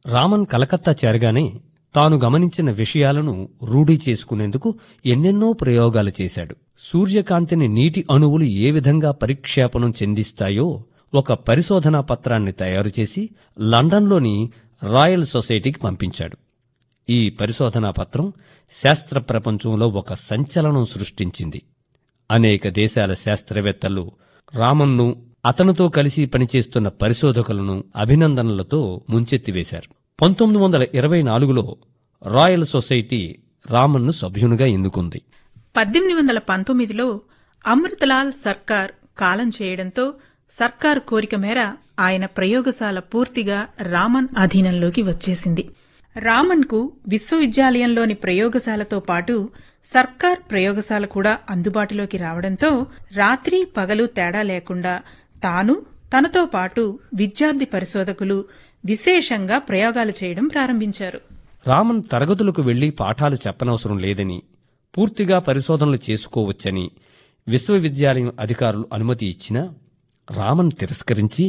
రామన్ కలకత్తా చేరగానే తాను గమనించిన విషయాలను రూఢీ చేసుకునేందుకు ఎన్నెన్నో ప్రయోగాలు చేశాడు. సూర్యకాంతిని నీటి అణువులు ఏ విధంగా పరిక్షేపణం చెందిస్తాయో ఒక పరిశోధనా పత్రాన్ని తయారుచేసి లండన్లోని రాయల్ సొసైటీకి పంపించాడు. ఈ పరిశోధనా పత్రం శాస్త్ర ప్రపంచంలో ఒక సంచలనం సృష్టించింది. అనేక దేశాల శాస్త్రవేత్తలు రామన్ను, అతనితో కలిసి పనిచేస్తున్న పరిశోధకులను అభినందనలతో ముంచెత్తివేశారు. 1924లో రాయల్ సొసైటీ రామన్ను సభ్యునిగా ఎన్నుకుంది. 1819లో అమృతలాల్ సర్కార్ కాలం చేయడంతో సర్కార్ కోరిక మేర ఆయన ప్రయోగశాల పూర్తిగా రామన్ అధీనంలోకి వచ్చేసింది. రామన్కు విశ్వవిద్యాలయంలోని ప్రయోగశాలతో పాటు సర్కార్ ప్రయోగశాల కూడా అందుబాటులోకి రావడంతో రాత్రి పగలు తేడా లేకుండా తాను, తనతో పాటు విద్యార్థి పరిశోధకులు విశేషంగా ప్రయోగాలు చేయడం ప్రారంభించారు. రామన్ తరగతులకు వెళ్లి పాఠాలు చెప్పనవసరం లేదని, పూర్తిగా పరిశోధనలు చేసుకోవచ్చని విశ్వవిద్యాలయం అధికారులు అనుమతి ఇచ్చినా రామన్ తిరస్కరించి